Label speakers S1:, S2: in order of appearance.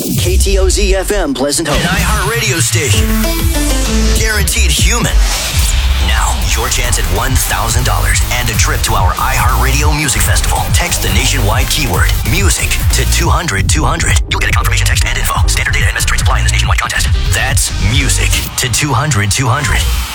S1: KTOZ FM Pleasant Hope.
S2: An iHeart radio station. Guaranteed human. Now, your chance at $1,000 and a trip to our iHeartRadio Music Festival. Text the nationwide keyword, music, to 200-200. You'll get a confirmation text and info. Standard data and message rates apply in this nationwide contest. That's music to 200-200.